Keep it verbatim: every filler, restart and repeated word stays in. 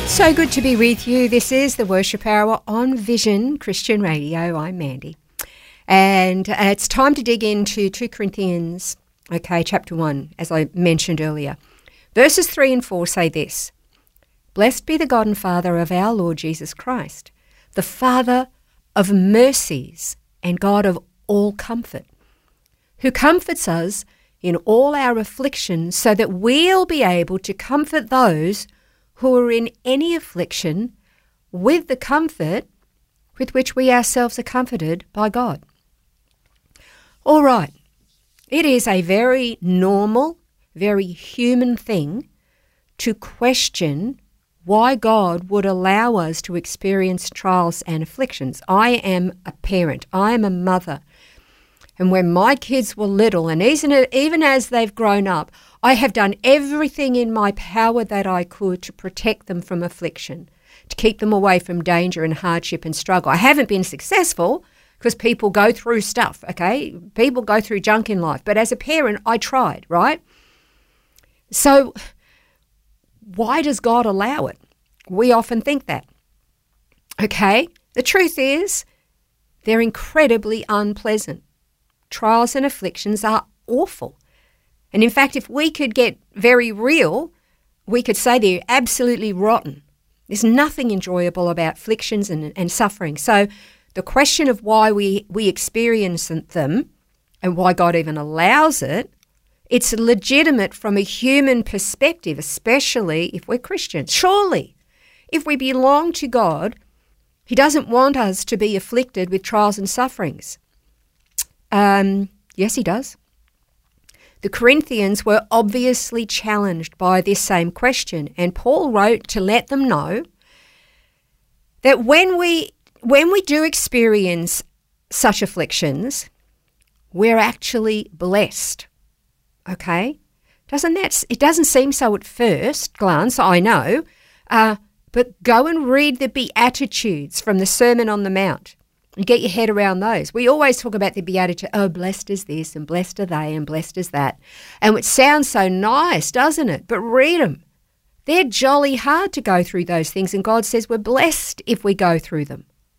So good to be with you. This is the Worship Hour on Vision Christian Radio. I'm Mandy. And uh, it's time to dig into two Corinthians, okay, chapter one, as I mentioned earlier. Verses three and four say this: Blessed be the God and Father of our Lord Jesus Christ, the Father of mercies and God of all comfort, who comforts us in all our afflictions, so that we'll be able to comfort those who are in any affliction with the comfort with which we ourselves are comforted by God. All right, it is a very normal, very human thing to question why God would allow us to experience trials and afflictions. I am a parent, I am a mother, and when my kids were little, and even as they've grown up, I have done everything in my power that I could to protect them from affliction, to keep them away from danger and hardship and struggle. I haven't been successful because people go through stuff, okay? People go through junk in life. But as a parent, I tried, right? So why does God allow it? We often think that. Okay, the truth is they're incredibly unpleasant. Trials and afflictions are awful. And in fact, if we could get very real, we could say they're absolutely rotten. There's nothing enjoyable about afflictions and, and suffering. So the question of why we, we experience them and why God even allows it, it's legitimate from a human perspective, especially if we're Christians. Surely, if we belong to God, He doesn't want us to be afflicted with trials and sufferings. Um, yes, He does. The Corinthians were obviously challenged by this same question, and Paul wrote to let them know that when we when we do experience such afflictions, we're actually blessed. Okay? Doesn't that it doesn't seem so at first glance, I know, uh, but go and read the Beatitudes from the Sermon on the Mount. And get your head around those. We always talk about the Beatitude, oh, blessed is this and blessed are they and blessed is that. And it sounds so nice, doesn't it? But read them. They're jolly hard to go through those things, and God says we're blessed if we go through them.